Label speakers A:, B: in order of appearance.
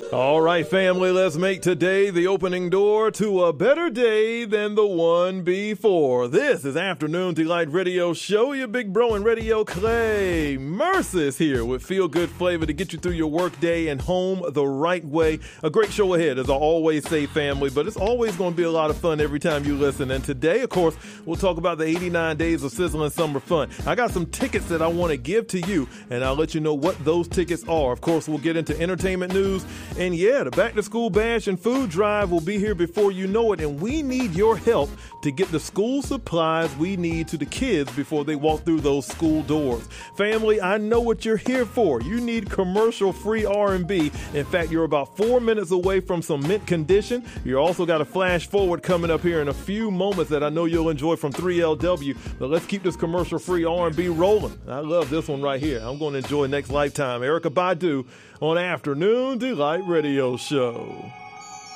A: All right, family, let's make today the opening door to a better day than the one before. This is Afternoon Delight Radio Show. Your big bro in radio, Clay Mercis here with feel-good flavor to get you through your work day and home the right way. A great show ahead, as I always say, family, but it's always going to be a lot of fun every time you listen. And today, of course, we'll talk about the 89 days of sizzling summer fun. I got some tickets that I want to give to you, and I'll let you know what those tickets are. Of course, we'll get into entertainment news. And yeah, the Back to School Bash and Food Drive will be here before you know it, and we need your help to get the school supplies we need to the kids before they walk through those school doors. Family, I know what you're here for. You need commercial-free R&B. In fact, you're about 4 minutes away from some mint condition. You also got a flash forward coming up here in a few moments that I know you'll enjoy from 3LW. But let's keep this commercial-free R&B rolling. I love this one right here. I'm going to enjoy Next Lifetime. Erykah Badu on Afternoon Delight Radio Show.